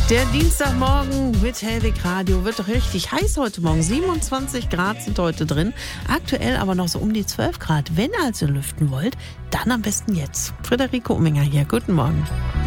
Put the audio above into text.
Der Dienstagmorgen mit Hellwig Radio wird doch richtig heiß heute Morgen. 27 Grad sind heute drin. Aktuell aber noch so um die 12 Grad. Wenn also lüften wollt, dann am besten jetzt. Friederike Umminger hier. Guten Morgen.